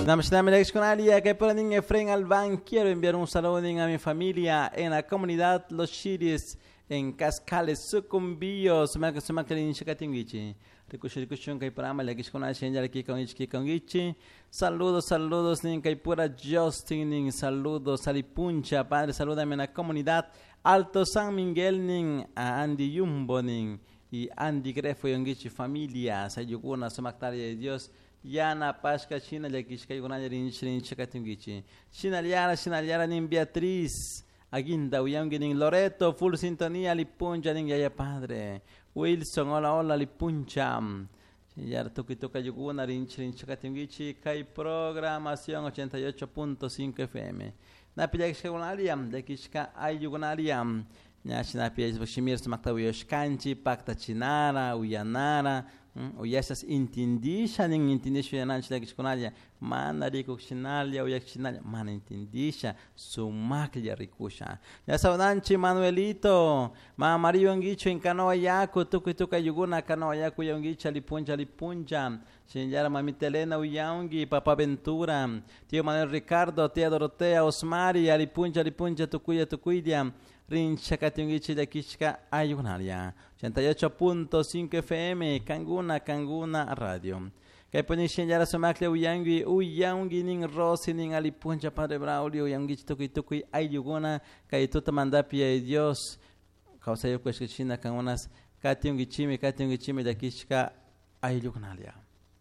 Sinamashinamelech con Alia, que por niña Efraín Albán, quiero enviar un saludo a mi familia en la comunidad Los Chiris, en Cascales, Sucumbíos, Macalinche, Chakatingichi. Rikushun Kaiparama, la Kishkona Shenja, Kikongichi. Saludos, Nin Kaipura Justin, Nin, saludos, Alipuncha, Padre, salúdame en la comunidad Alto San Miguel, Nin, a Andy Yumbo, Nin, y Andy Grefo, Yongichi, familia, Sayuguna, Somactaria de Dios. Yana Pasca China Yakishka Yunaya Rinchirin Chakatingichi. Shinaliara Nin Beatriz. Aguinda Uyangin Loreto. Full sintonía Lipuncha Nin Yaya Padre. Wilson hola Lipuncha. Yara Tuki Tuka Yuguna Rinchirin Chakatingichi. Kai programación 88.5 FM. Napiyakishka Gunaliam. Yakishka Ayugunaliam. Nyashinapi Shimir Smaktawiyosh Kanchi. Pacta Chinara. Uyanara. Uyasas intindisha ning intindisha yananchi lakishkunalia mana rikushinalia uyaksinalia mana intindisha sumaklia rikusha ya sabananchi Manuelito ma Mario Angicho en canoa yaku tuka yuguna canoa yaku yangicha lipuncha Shinjara mamita Elena Uyangi Papa Ventura tío Manuel Ricardo tía Dorotea Osmari lipuncha tukuidia Rincha Katungichi de Kishka Ayunalia 88.5 FM Kanguna Radio. Que ponishin yara somakle uyangi ning rosi ning alipuncha Padre Braulio uyangi tukui ayuguna kaituta mandapia Dios causa yo kueshkishina kangunas katungichimi de Kishka Ayunalia.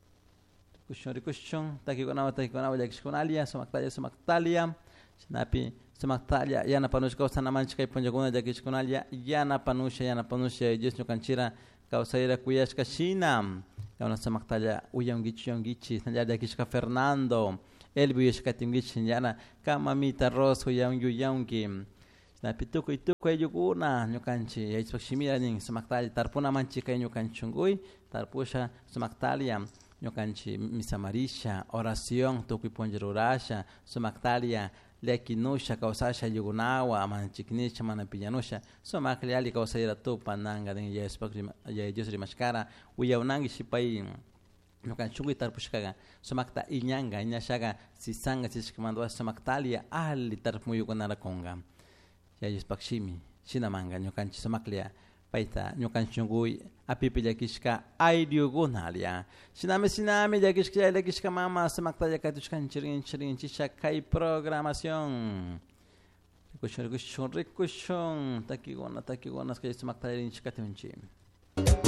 Rikushon takikonawa de Kishkonalia somaktalia Snapi Semaktalia yana panush kausa namanchi kai ponjaguna de Kishkonalia yana panusha Dios no kanchira kausaira kuyashka shina yana semaktalia uyangichi nanya de Kishka Fernando elbu yashka tingichi yana kamamita ros uyangi snapi tuku yuguna nyokanchi yaispakshimira ning semaktalia tarpuna manchi kai nyokanchungui tarpusha semaktalia nyokanchi misamarisha oración tuku ponjerurasha semaktalia Lekinusha kausasha yugunawa manchiknisha manapillanusha somakli ali kausaira tu pananga den ya Dios rimashkara uyaunangi shipai nukanchungu tarpushkaga somakta inyashaga sisanga sishkamandwa somaktalia ali tarpu yugunara konga ya yispakshimi shinamanga nukanchi somaklia paita nukanchungu apipilla kishka ayugunalia siname yakishka yakishka mama somakta yakatushkan chirin chisha kai programación rikushon takigona kay somakta rin chikatimchi